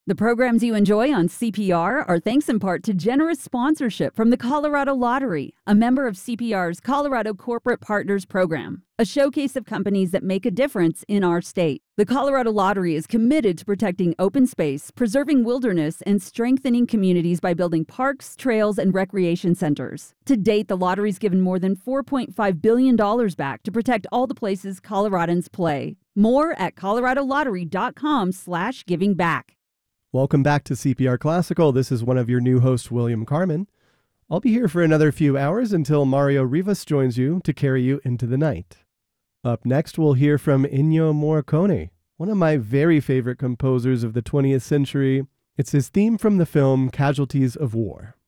The programs you enjoy on CPR are thanks in part to generous sponsorship from the Colorado Lottery, a member of CPR's Colorado Corporate Partners Program, a showcase of companies that make a difference in our state. The Colorado Lottery is committed to protecting open space, preserving wilderness, and strengthening communities by building parks, trails, and recreation centers. To date, the lottery's given more than $4.5 billion back to protect all the places Coloradans play. More at coloradolottery.com/givingback. Welcome back to CPR Classical. This is one of your new hosts, William Carmen. I'll be here for another few hours until Mario Rivas joins you to carry you into the night. Up next, we'll hear from Ennio Morricone, one of my very favorite composers of the 20th century. It's his theme from the film Casualties of War.